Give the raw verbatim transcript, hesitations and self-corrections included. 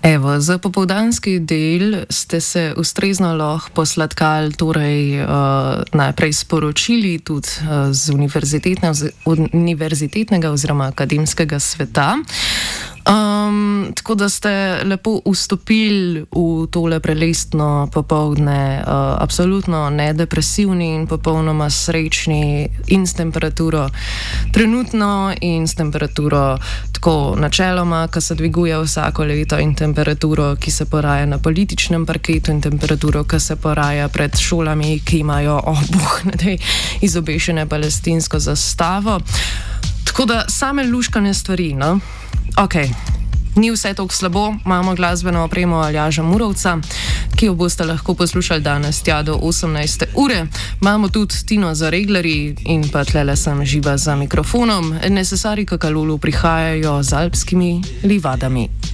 Evo, za popoldanski del ste se ustrezno lahko posladkali, torej uh, najprej sporočili tudi uh, z univerzitetne, univerzitetnega oziroma akademskega sveta. Um, tako da ste lepo vstopili v tole prelestno popoldne, uh, absolutno nedepresivni in popolnoma srečni in s temperaturo trenutno in s temperaturo tako načeloma, ki se dviguje vsako leto, in temperaturo, ki se poraja na političnem parketu, in temperaturo, ki se poraja pred šolami, ki imajo obuh na tej izobešene palestinsko zastavo. Tako da same luškane stvari, no? Ok, ni vse tako slabo, imamo glasbeno opremo Aljaža Murovca, ki jo boste lahko poslušali danes tja do osemnajste ure. Imamo tudi Tino za reglerji in pa tlele sem živa za mikrofonom. Necesari Kakalulu prihajajo z alpskimi livadami.